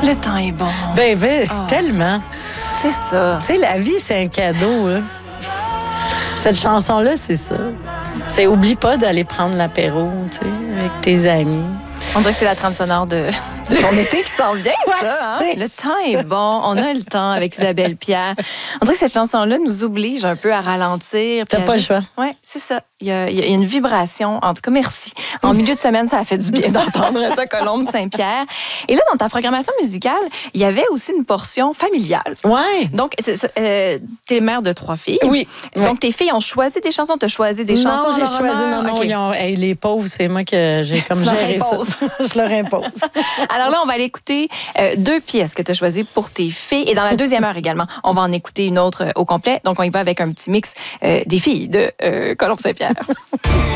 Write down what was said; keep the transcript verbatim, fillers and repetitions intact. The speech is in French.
Le temps est bon. Ben, ben Oh. tellement. C'est ça. Tu sais, la vie, c'est un cadeau. Hein. Cette chanson-là, c'est ça. C'est oublie pas d'aller prendre l'apéro, tu sais, avec tes amis. On dirait que c'est la trame sonore de, de ton été qui s'en vient, Ouais, ça. Hein? c'est Le ça. temps est bon. On a le temps avec Isabelle Pierre. On dirait que cette chanson-là nous oblige un peu à ralentir. T'as puis à pas le juste- choix. Oui, c'est ça. Il y, a, il y a une vibration. En tout cas, merci. En milieu de semaine, ça a fait du bien d'entendre ça, Colombe Saint-Pierre. Et là, dans ta programmation musicale, il y avait aussi une portion familiale. Ouais. Donc, c'est- c'est- euh, t'es mère de trois filles. Oui. Donc, tes filles ont choisi des chansons. Tu as choisi des chansons. Non, j'ai en leur choisi. honneur? Non, non, OK. ils ont- hey, les pauvres, c'est moi que j'ai comme Tu leur géré ça. imposes. Je leur impose. Alors là, on va aller écouter euh, deux pièces que tu as choisies pour tes filles. Et dans la deuxième heure également, on va en écouter une autre euh, au complet. Donc, on y va avec un petit mix euh, des filles de euh, Colombe Saint-Pierre.